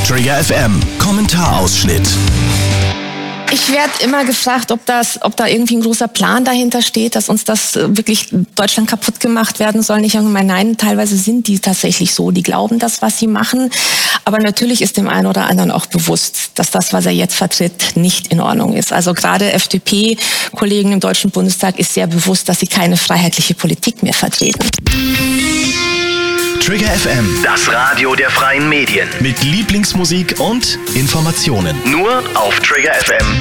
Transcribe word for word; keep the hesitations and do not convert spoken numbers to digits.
Trigger F M, Kommentarausschnitt. Ich werde immer gefragt, ob das, ob da irgendwie ein großer Plan dahinter steht, dass uns das wirklich Deutschland kaputt gemacht werden soll. Ich sage mal, nein, teilweise sind die tatsächlich so. Die glauben das, was sie machen. Aber natürlich ist dem einen oder anderen auch bewusst, dass das, was er jetzt vertritt, nicht in Ordnung ist. Also gerade F D P-Kollegen im Deutschen Bundestag ist sehr bewusst, dass sie keine freiheitliche Politik mehr vertreten. Trigger F M, Das Radio der freien Medien. mit Lieblingsmusik und Informationen. Nur auf Trigger F M.